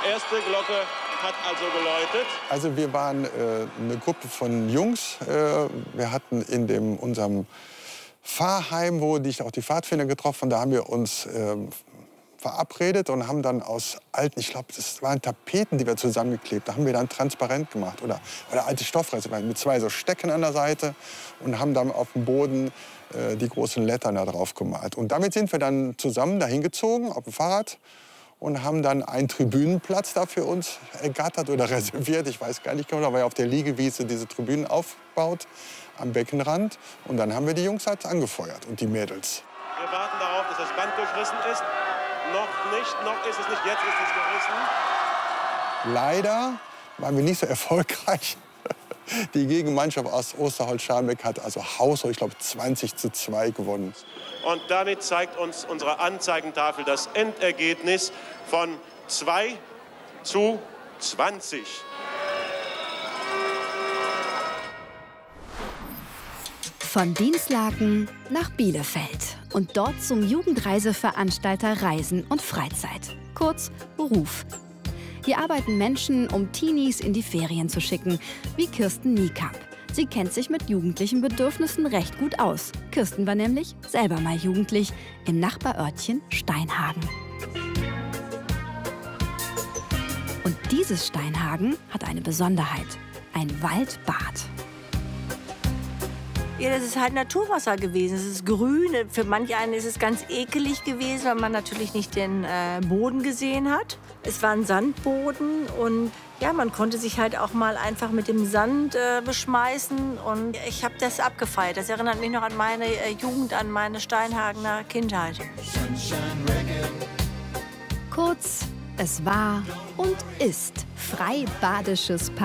erste Glocke hat also geläutet. Also wir waren eine Gruppe von Jungs. Wir hatten in unserem Fahrheim, wo ich auch die Pfadfinder getroffen habe, da haben wir uns verabredet und haben dann aus alten, ich glaube, das waren Tapeten, die wir zusammengeklebt, da haben wir dann transparent gemacht oder alte Stoffreste mit zwei so Stecken an der Seite und haben dann auf dem Boden die großen Lettern da drauf gemalt. Und damit sind wir dann zusammen dahin gezogen auf dem Fahrrad und haben dann einen Tribünenplatz da für uns ergattert oder reserviert. Ich weiß gar nicht genau, da war ja auf der Liegewiese diese Tribünen aufgebaut am Beckenrand. Und dann haben wir die Jungs halt angefeuert und die Mädels. Wir warten darauf, dass das Band durchrissen ist. Noch nicht, noch ist es nicht, jetzt ist es gerissen. Leider waren wir nicht so erfolgreich. Die Gegenmannschaft aus Osterholz-Scharmbeck hat also haushoch, ich glaube, 20:2 gewonnen. Und damit zeigt uns unsere Anzeigentafel das Endergebnis von 2:20. Von Dinslaken nach Bielefeld und dort zum Jugendreiseveranstalter Reisen und Freizeit, kurz RUF. Hier arbeiten Menschen, um Teenies in die Ferien zu schicken, wie Kirsten Niekamp. Sie kennt sich mit jugendlichen Bedürfnissen recht gut aus. Kirsten war nämlich selber mal jugendlich im Nachbarörtchen Steinhagen. Und dieses Steinhagen hat eine Besonderheit: ein Waldbad. Ja, das ist halt Naturwasser gewesen. Es ist grün. Für manch einen ist es ganz ekelig gewesen, weil man natürlich nicht den Boden gesehen hat. Es war ein Sandboden und ja, man konnte sich halt auch mal einfach mit dem Sand beschmeißen. Und ich habe das abgefeiert. Das erinnert mich noch an meine Jugend, an meine Steinhagener Kindheit. Kurz, es war und ist freibadisches